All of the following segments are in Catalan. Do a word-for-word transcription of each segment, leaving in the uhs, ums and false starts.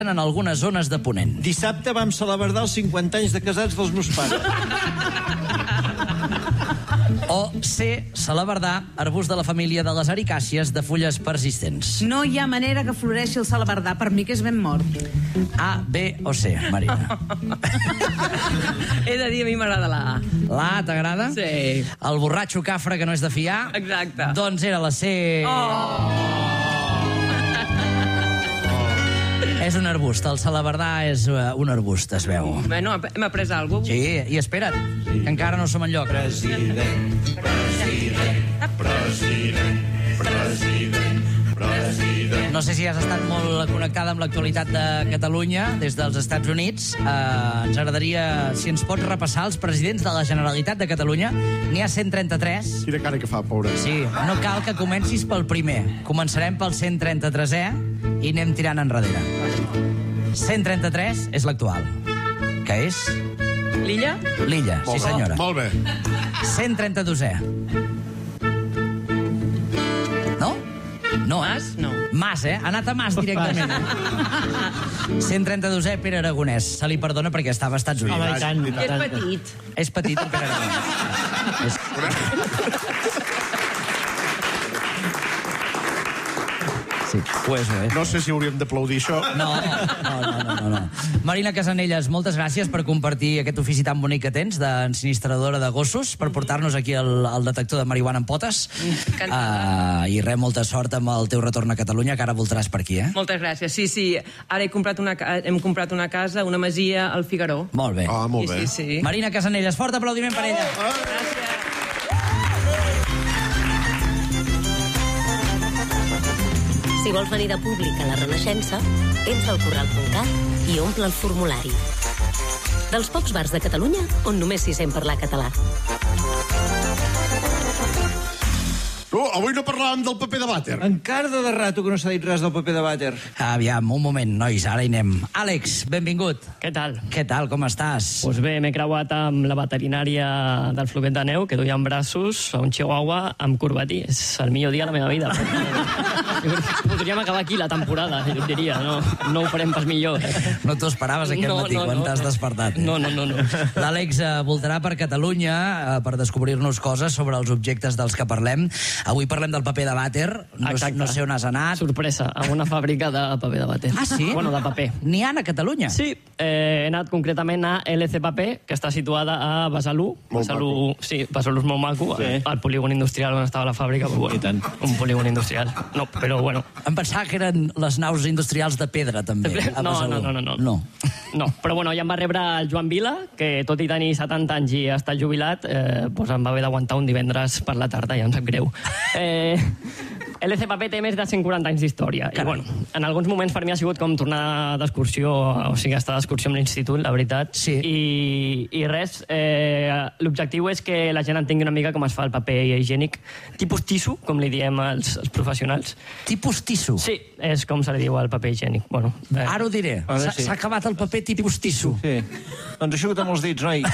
en algunes zones de Ponent. Dissabte vam celebrar els cinquanta anys de casats dels meus pares. O C, salabardar, arbust de la família de les ericàcies de fulles persistents. No hi ha manera que floreixi el salabardar, per mi que és ben mort. A, B o C, Marina? He de dir, a mi m'agrada la A. La A t'agrada? Sí. El borratxo cafre que no és de fiar? Exacte. Doncs era la C. Oh! És un arbust, el salabardar és uh, un arbust, es veu. Bueno, hem après alguna cosa. Sí, i espera't, sí. que encara no som enlloc. President, president, president, president, president. No sé si has estat molt connectada amb l'actualitat de Catalunya des dels Estats Units. Uh, ens agradaria, si ens pots repassar els presidents de la Generalitat de Catalunya. N'hi ha cent trenta-tres. Quina cara que fa, pobre. Sí, no cal que comencis pel primer. Començarem pel cent trenta-tresè i anem tirant enrere. cent trenta-tres és l'actual, que és... L'Illa? L'Illa, sí senyora. Molt bé. cent trenta-dosè. No? No, eh? Mas? No. Mas, eh? Ha anat a Mas directament. cent trenta-dosè, Pere Aragonès. Se li perdona perquè estava als Estats Units. Home, i tant, i I és tant. petit. És petit, el Pere Aragonès. És... Sí, ho és, ho és. No sé si hauríem d'aplaudir això. No, no, no, no, no, no. Marina Casanelles, moltes gràcies per compartir aquest ofici tan bonic que tens d'ensinistradora de gossos, per portar-nos aquí el, el detector de marihuana en potes. Uh, I res, molta sort amb el teu retorn a Catalunya, que ara voltaràs per aquí, eh? Moltes gràcies. Sí, sí. Ara he comprat una, ca- hem comprat una casa, una masia al Figaró. Molt bé. Ah, molt bé. Sí, sí, sí. Marina Casanelles, fort aplaudiment per ella. Gràcies. Si vols venir de públic a la Renaixença, entra al corral punt cat i omple el formulari. Dels pocs bars de Catalunya on només s'hi sent parlar català. Oh, avui no parlàvem del paper de vàter. Encara de, de rato que no s'ha dit res del paper de vàter. Aviam, un moment, nois, ara hi anem. Àlex, benvingut. Què tal? Què tal, com estàs? Pues bé, m'he creuat amb la veterinària del Floquet de Neu, que duia en braços a un chihuahua amb corbatí. És el millor dia de la meva vida. Podríem acabar aquí la temporada, jo et diria. No, no ho farem pas millor. No t'ho esperaves aquest No, matí, no, quan no. t'has despertat. Eh? No, no, no, no. L'Àlex eh, voltarà per Catalunya eh, per descobrir-nos coses sobre els objectes dels que parlem. Avui parlem del paper de vàter. No, Exacte. no sé on has anat. Sorpresa, a una fàbrica de paper de vàter. Ah, sí? Bueno, de paper. N'hi ha a Catalunya? Sí, eh, he anat concretament a L C Paper, que està situada a Besalú. Molt Besalú, sí, Besalú és molt maco, Sí. al polígon industrial on estava la fàbrica. Però, bueno, I tant. un polígon industrial. No, però bueno. Em pensava que eren les naus industrials de pedra, també. a No, Besalú. no, no, no, no. no. No, però bueno, ja em va rebre el Joan Vila, que tot i tenir setanta anys i estar jubilat, eh, doncs em va haver d'aguantar un divendres per la tarda, ja em sap greu. Eh, L C Paper té més de cent quaranta anys d'història. I, bueno, en alguns moments per mi ha sigut com tornar d'excursió, o sigui, estar d'excursió amb l'institut, la veritat. Sí. I, i res, eh, l'objectiu és que la gent entengui una mica com es fa el paper higiènic, tipus tiso, com li diem als, als professionals. Tipus tiso? Sí, és com se li diu al paper higiènic. Bueno, eh. Ara ho diré. Ara S'ha sí. s'ha acabat el paper tipus tiso. Sí. Doncs això amb els dits, noi.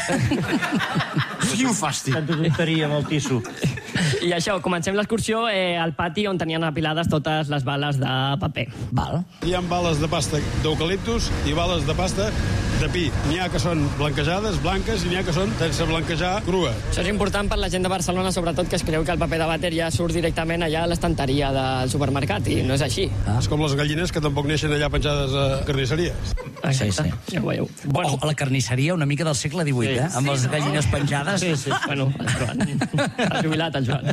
Quin fàstic. Tanta tonteria amb el tiso. I això, comencem l'excursió eh, al pati on tenien apilades totes les bales de paper. Val. Hi ha bales de pasta d'eucaliptus i bales de pasta de pi. N'hi ha que són blanquejades, blanques, i n'hi ha que són sense blanquejar, crua. Això és important per la gent de Barcelona, sobretot, que es creu que el paper de vàter ja surt directament allà a l'estanteria del supermercat, i no és així. Ah. És com les gallines que tampoc neixen allà penjades a carnisseries. Sí, sí. Ja ho veieu. Bueno. O a la carnisseria una mica del segle divuit, sí. eh? Amb les gallines penjades. Sí, sí. Bueno, el Joan. Ha jubilat, el Joan.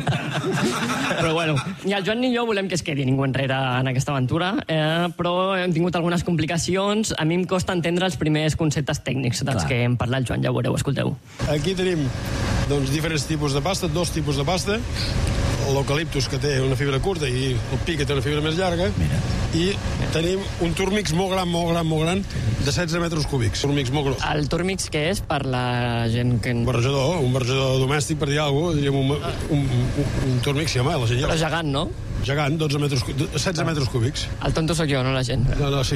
Però bueno, ni el Joan ni jo volem que es quedi ningú enrere en aquesta aventura, eh, però hem tingut algunes complicacions. A mi em costa entendre els primers conceptes tècnics dels Clar. que em parla el Joan, ja ho veureu, escolteu. Aquí tenim doncs, diferents tipus de pasta, dos tipus de pasta. L'eucaliptus, que té una fibra curta, i el pi, que té una fibra més llarga. Mira. I tenim un turmix molt gran, molt gran, molt gran, de setze metres cúbics. Turmix molt gros. El Turmix, què és per la gent que... Un barrejador, un barrejador domèstic, per dir alguna cosa, diríem un, un, un, un turmix, sí, home, la gent ja... Però gegant, no? Gegant, dotze metres, setze metres cúbics. El tonto sóc jo, no la gent. No, no, sí.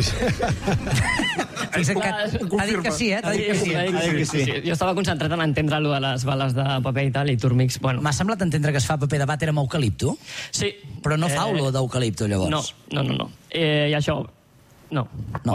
Fixa't que ha dit que sí, eh? T'ha dit que sí. Ha dit que sí, sí. Jo estava concentrat en entendre allò de les bales de paper i tal, i Turmix, bueno... M'ha semblat entendre que es fa paper de vàter amb eucalipto, Sí. però no fa olor d'eucalipto, llavors. No, no, no. no. Eh, I això, No. No.